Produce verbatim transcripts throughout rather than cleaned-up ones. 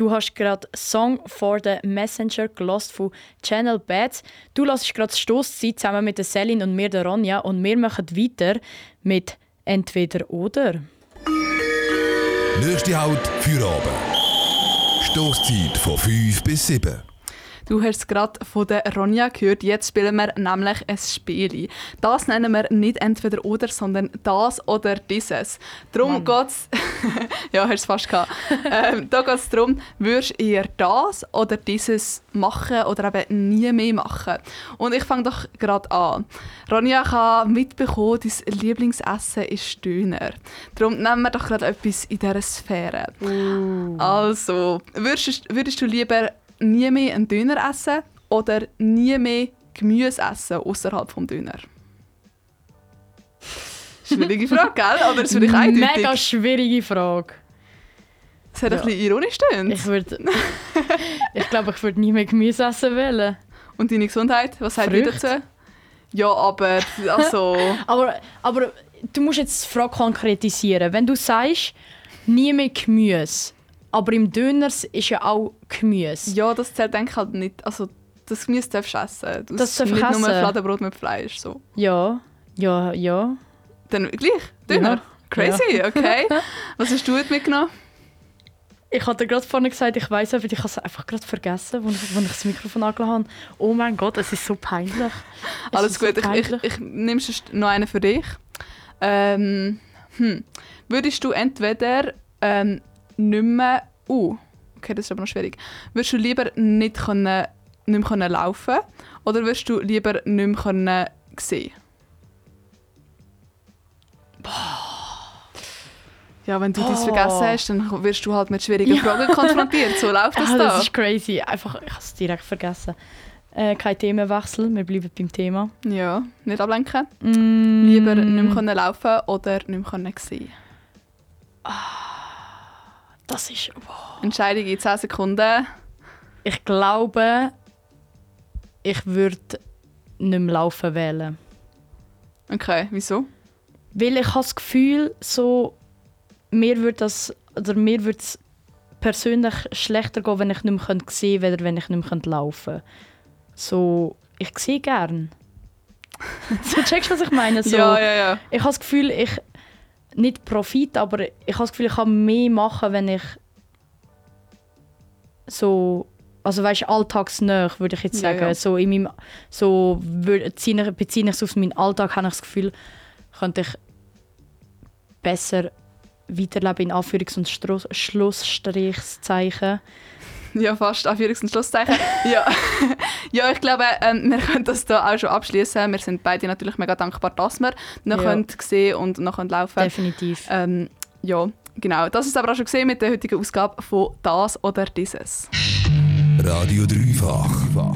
Du hast gerade «Song for the Messenger» gelost von Channel Bats. Du hörst gerade «Stosszeit» zusammen mit der Celine und mir, der Ronja. Und wir machen weiter mit «Entweder oder». Nächste Halt für Abend. Stosszeit von fünf bis sieben. Du hast es gerade von der Ronja gehört. Jetzt spielen wir nämlich ein Spiel. Das nennen wir nicht entweder oder, sondern das oder dieses. Darum geht es... ja, hast es fast gehabt. ähm, da geht es darum, würdest du eher das oder dieses machen oder eben nie mehr machen? Und ich fange doch gerade an. Ronja, ich habe mitbekommen, dein Lieblingsessen ist Döner. Darum nehmen wir doch gerade etwas in dieser Sphäre. Uh. Also, würdest, würdest du lieber nie mehr einen Döner essen oder nie mehr Gemüse essen außerhalb des Döner? Schwierige Frage, gell? Oder ist für dich eindeutig? Mega schwierige Frage. Das hat ja. ein bisschen ironisch tönt. Ich würde... ich glaube, ich würde nie mehr Gemüse essen wollen. Und deine Gesundheit? Was sagt ihr dazu? Ja, aber... Also... aber, aber du musst jetzt die Frage konkretisieren. Wenn du sagst, nie mehr Gemüse, aber im Döner ist ja auch Gemüse. Ja, das zählt denke ich halt nicht. Also, das Gemüse darfst du essen. Du das darf nicht essen. Nur Fladenbrot mit Fleisch. So. Ja, ja, ja. Dann gleich? Döner? Ja. Crazy, ja. Okay. Was hast du heute mitgenommen? Ich hatte gerade vorhin gesagt, ich weiss aber ich habe es einfach gerade vergessen, als ich, als ich das Mikrofon angelassen habe. Oh mein Gott, es ist so peinlich. Es Alles gut, so ich, ich, ich nehme noch einen für dich. Ähm, hm. Würdest du entweder... Ähm, nicht mehr... Uh, okay, das ist aber noch schwierig. Würdest du lieber nicht, können, nicht mehr können laufen oder würdest du lieber nicht mehr können sehen? Boah. Ja, wenn du das vergessen hast, dann wirst du halt mit schwierigen ja. Fragen konfrontiert. So läuft das ja, da. Das ist crazy. Einfach, ich habe es direkt vergessen. Äh, kein Themenwechsel, wir bleiben beim Thema. Ja, nicht ablenken. Mm. Lieber nicht mehr können laufen oder nicht mehr können sehen? Ah. Das ist... Wow. Entscheidung in zehn Sekunden. Ich glaube, ich würde nicht mehr laufen wählen. Okay, wieso? Weil ich habe das Gefühl, so, mir würde das, oder mir würde es persönlich schlechter gehen, wenn ich nicht mehr sehen könnte, als wenn ich nicht mehr laufen könnte. So, ich sehe gerne. So, checkst du, was ich meine? So, ja, ja, ja. Ich habe das Gefühl, ich... Nicht Profit, aber ich habe das Gefühl, ich kann mehr machen, wenn ich so, also weißt, alltagsnah, würde ich jetzt sagen. Ja, ja. So in meinem, so beziehe ich, beziehe ich es auf meinen Alltag, habe ich das Gefühl, könnte ich besser weiterleben, in Anführungs- und Stro- Schlussstrichszeichen. Ja, fast Anführungs- und Schlusszeichen. ja. ja, ich glaube, ähm, wir können das hier auch schon abschließen. Wir sind beide natürlich mega dankbar, dass wir noch ja. sehen und noch laufen können. Definitiv. Ähm, ja, genau. Das ist aber auch schon gesehen mit der heutigen Ausgabe von «Das oder dieses». Radio Dreifach.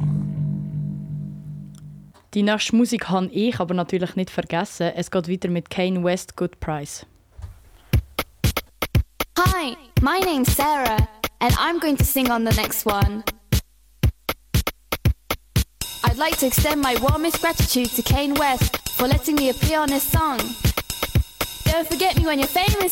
Die nächste Musik habe ich aber natürlich nicht vergessen. Es geht weiter mit Kanye West, «Good Price». Hi, my name's Sarah. And I'm going to sing on the next one. I'd like to extend my warmest gratitude to Kanye West for letting me appear on this song. Don't forget me when you're famous.